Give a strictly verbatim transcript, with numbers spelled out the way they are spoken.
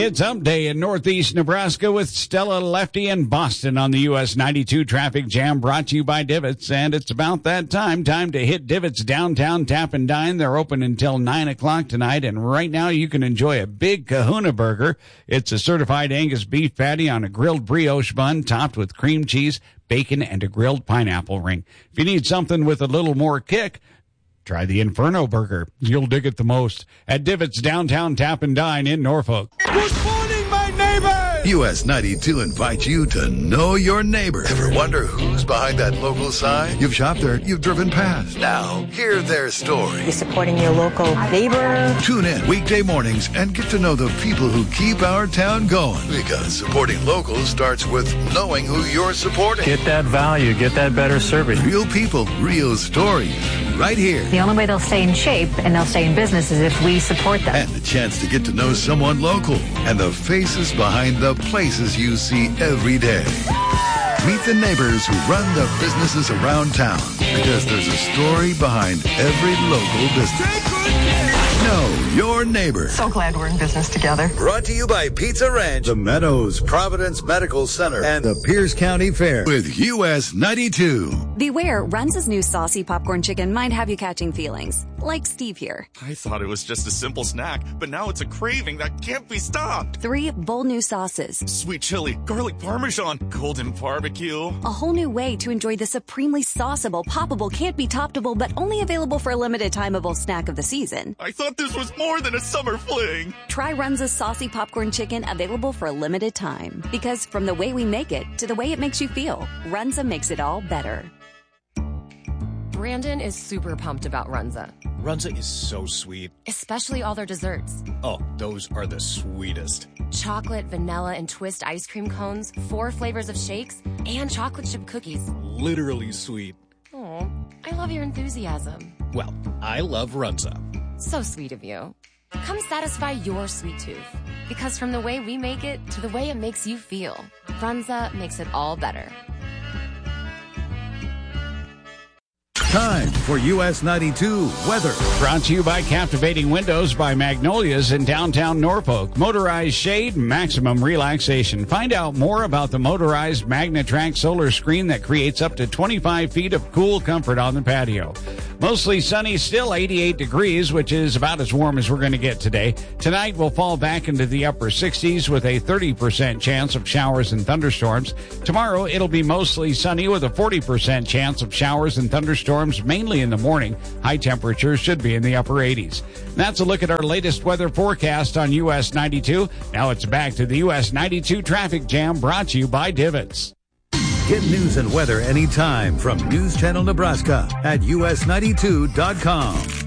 It's Hump Day in Northeast Nebraska with Stella, Lefty, and Boston on the U S ninety-two Traffic Jam, brought to you by Divots. And it's about that time. Time to hit Divots Downtown Tap and Dine. They're open until nine o'clock tonight. And right now you can enjoy a big Kahuna burger. It's a certified Angus beef patty on a grilled brioche bun topped with cream cheese, bacon, and a grilled pineapple ring. If you need something with a little more kick, try the Inferno Burger. You'll dig it the most at Divots Downtown Tap and Dine in Norfolk. Good morning, my neighbors! U S ninety-two invites you to know your neighbor. Ever wonder who's behind that local sign? You've shopped there, you've driven past. Now, hear their story. You're supporting your local neighbor. Tune in weekday mornings and get to know the people who keep our town going. Because supporting locals starts with knowing who you're supporting. Get that value, get that better service. Real people, real stories, right here. The only way they'll stay in shape and they'll stay in business is if we support them. And the chance to get to know someone local and the faces behind the places you see every day. Meet the neighbors who run the businesses around town, because there's a story behind every local business. Know your neighbor. So glad we're in business together. Brought to you by Pizza Ranch, The Meadows, Providence Medical Center, and the Pierce County Fair with U S ninety-two. Beware, Runza's new saucy popcorn chicken might have you catching feelings. Like Steve here. I thought it was just a simple snack, but now it's a craving that can't be stopped. Three bold new sauces. Sweet chili, garlic parmesan, golden barbecue. A whole new way to enjoy the supremely sauceable, poppable, can't be toppable, but only available for a limited timeable snack of the season. I thought this was more than a summer fling. Try Runza's saucy popcorn chicken, available for a limited time. Because from the way we make it to the way it makes you feel, Runza makes it all better. Brandon is super pumped about Runza. Runza is so sweet. Especially all their desserts. Oh, those are the sweetest. Chocolate, vanilla, and twist ice cream cones, four flavors of shakes, and chocolate chip cookies. Literally sweet. Oh, I love your enthusiasm. Well, I love Runza. So sweet of you. Come satisfy your sweet tooth. Because from the way we make it to the way it makes you feel, Runza makes it all better. Time for U S ninety-two weather. Brought to you by Captivating Windows by Magnolias in downtown Norfolk. Motorized shade, maximum relaxation. Find out more about the motorized MagnaTrack solar screen that creates up to twenty-five feet of cool comfort on the patio. Mostly sunny, still eighty-eight degrees, which is about as warm as we're going to get today. Tonight we'll fall back into the upper sixties with a thirty percent chance of showers and thunderstorms. Tomorrow it'll be mostly sunny with a forty percent chance of showers and thunderstorms, mainly in the morning. High temperatures should be in the upper eighties. That's a look at our latest weather forecast on U S ninety-two. Now it's back to the U S ninety-two Traffic Jam, brought to you by Divots. Get news and weather anytime from News Channel Nebraska at U S ninety-two dot com.